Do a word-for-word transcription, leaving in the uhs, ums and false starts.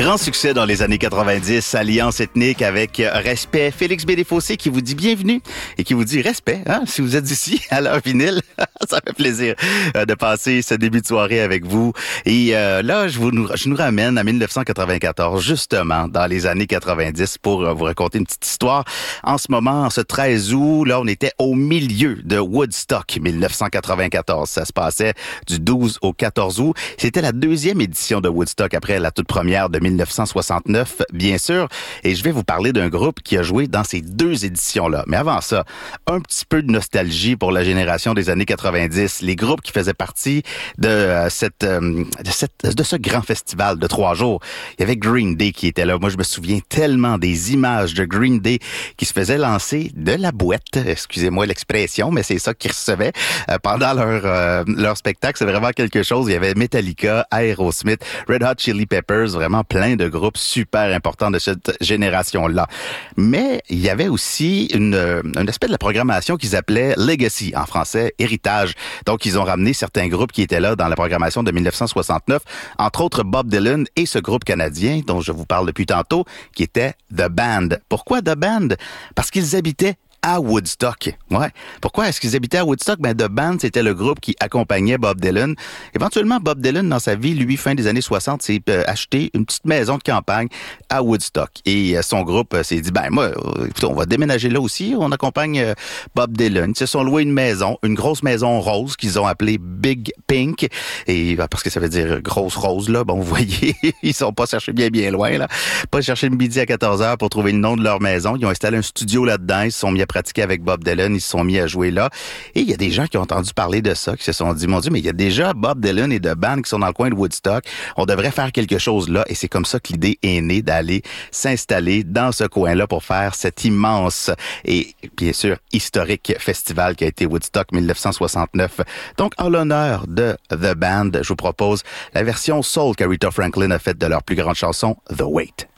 Grand succès dans les années quatre-vingt-dix, alliance ethnique avec Respect. Félix Bédéfossé qui vous dit bienvenue et qui vous dit respect, hein, si vous êtes ici à l'heure vinyle. Ça fait plaisir de passer ce début de soirée avec vous. Et euh, là, je vous je nous ramène à dix-neuf cent quatre-vingt-quatorze, justement, dans les années quatre-vingt-dix, pour vous raconter une petite histoire. En ce moment, ce treize août, là, on était au milieu de Woodstock, dix-neuf cent quatre-vingt-quatorze. Ça se passait du douze au quatorze août. C'était la deuxième édition de Woodstock après la toute première de dix-neuf cent soixante-neuf, bien sûr. Et je vais vous parler d'un groupe qui a joué dans ces deux éditions-là. Mais avant ça, un petit peu de nostalgie pour la génération des années quatre-vingt-dix. Les groupes qui faisaient partie de euh, cette, euh, de cette, de ce grand festival de trois jours. Il y avait Green Day qui était là. Moi, je me souviens tellement des images de Green Day qui se faisaient lancer de la boîte. Excusez-moi l'expression, mais c'est ça qu'ils recevaient euh, pendant leur, euh, leur spectacle. C'est vraiment quelque chose. Il y avait Metallica, Aerosmith, Red Hot Chili Peppers, vraiment plein de groupes super importants de cette génération-là. Mais il y avait aussi une, une espèce de programmation qu'ils appelaient Legacy, en français, héritage. Donc, ils ont ramené certains groupes qui étaient là dans la programmation de dix-neuf cent soixante-neuf, entre autres Bob Dylan et ce groupe canadien dont je vous parle depuis tantôt, qui était The Band. Pourquoi The Band? Parce qu'ils habitaient à Woodstock. Ouais. Pourquoi est-ce qu'ils habitaient à Woodstock? Ben, The Band, c'était le groupe qui accompagnait Bob Dylan. Éventuellement, Bob Dylan, dans sa vie, lui, fin des années soixante, s'est euh, acheté une petite maison de campagne à Woodstock. Et euh, son groupe euh, s'est dit, ben, moi, euh, écoute, on va déménager là aussi. On accompagne euh, Bob Dylan. Ils se sont loués une maison, une grosse maison rose qu'ils ont appelée Big Pink. Et parce que ça veut dire grosse rose, là. Bon, vous voyez, ils sont pas cherchés bien, bien loin, là. Pas chercher le midi à quatorze heures pour trouver le nom de leur maison. Ils ont installé un studio là-dedans. Ils se sont mis à pratiquer avec Bob Dylan, ils se sont mis à jouer là. Et il y a des gens qui ont entendu parler de ça, qui se sont dit, mon Dieu, mais il y a déjà Bob Dylan et The Band qui sont dans le coin de Woodstock. On devrait faire quelque chose là. Et c'est comme ça que l'idée est née d'aller s'installer dans ce coin-là pour faire cet immense et, bien sûr, historique festival qui a été Woodstock dix-neuf cent soixante-neuf. Donc, en l'honneur de The Band, je vous propose la version soul qu'Aretha Franklin a faite de leur plus grande chanson, The Wait.